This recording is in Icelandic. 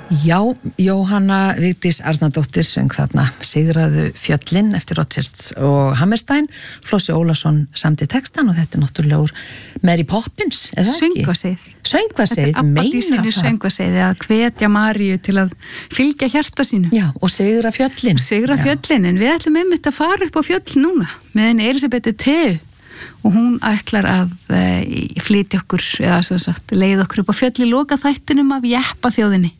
Já, Jóhanna Vigdís Arnardóttir söng þarna Sigraðu fjöllin eftir Rodgers og Hammerstein. Flossi Ólason samdi textan og þetta náttúrulega úr Mary Poppins, er það ekki? Söngvaseið, meina það. Söngvaseið, að hvetja Maríu til að fylgja hjarta sínu. Já, og sigra fjöllin. Sigra fjöllin, en við ætlum einmitt að fara upp á fjöll núna með henni Elisabethu Theu og hún ætlar að flytja okkur, eða sem sagt, leið okkur upp á fjöll í loka þættinum af Jeppaþjóðinni.